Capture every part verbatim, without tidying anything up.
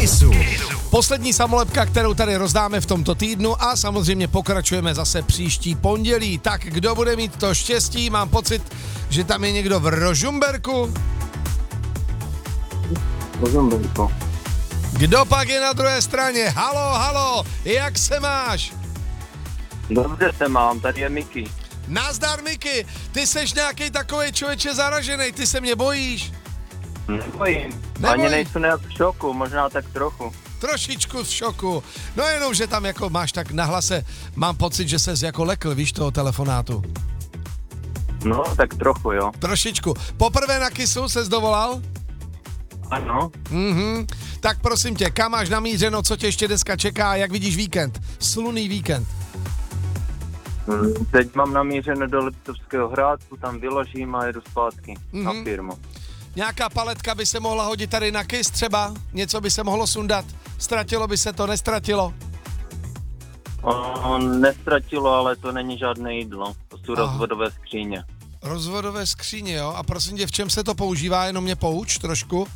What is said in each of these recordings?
Kissu. Poslední samolepka, kterou tady rozdáme v tomto týdnu a samozřejmě pokračujeme zase příští pondělí. Tak kdo bude mít to štěstí? Mám pocit, že tam je někdo v Rožumberku. Rožumberku. Kdo pak je na druhé straně? Halo, halo, jak se máš? Dobře se mám, tady je Miky. Nazdar, Miky, ty seš nějaký takovej člověče zaražený, ty se mě bojíš? Nebojím. Neboj. Ani nejsou nějak v šoku, možná tak trochu. Trošičku v šoku. No jenom, že tam jako máš tak na hlase, mám pocit, že ses jako lekl, víš, toho telefonátu. No, tak trochu, jo. Trošičku. Poprvé na Kissu ses dovolal? Ano. Mhm. Tak prosím tě, kam máš namířeno, co tě ještě dneska čeká, jak vidíš víkend? Slunný víkend. Hmm, teď mám namířeno do Liptovského Hrádku, tam vyložím a jedu zpátky mm-hmm. na firmu. Nějaká paletka by se mohla hodit tady na Kiss třeba? Něco by se mohlo sundat? Ztratilo by se to, nestratilo? O, nestratilo, ale to není žádné jídlo. To jsou Aha. rozvodové skříně. Rozvodové skříně, jo? A prosím tě, v čem se to používá? Jenom mě pouč trošku.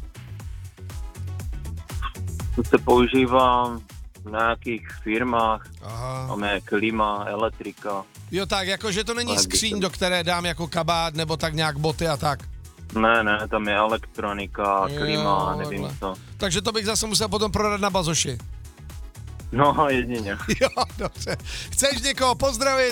To se používá v nějakých firmách. Aha. Máme klima, elektrika. Jo tak, jakože to není skříň, do které dám jako kabát nebo tak nějak boty a tak. Ne, ne, tam je elektronika, klima, jo, nevím co. Takže to bych zase musel potom prodat na bazoši. No, jedině. Jo, dobře. Chceš někoho pozdravit?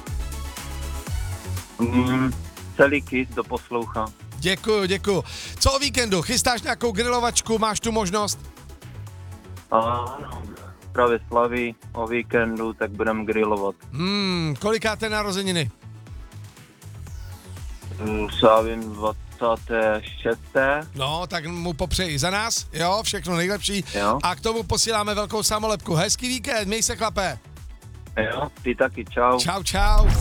Mm, celý Kiss do posloucha. Děkuju, děkuju. Co o víkendu? Chystáš nějakou grilovačku? Máš tu možnost? Ano, právě slaví o víkendu, tak budeme grilovat. Hmm, kolikáte narozeniny? Sávím dvacáté šesté No, tak mu popřeji za nás, jo, všechno nejlepší. Jo. A k tomu posíláme velkou samolepku. Hezký víkend, měj se, chlape. Jo, ty taky, čau. Čau, čau.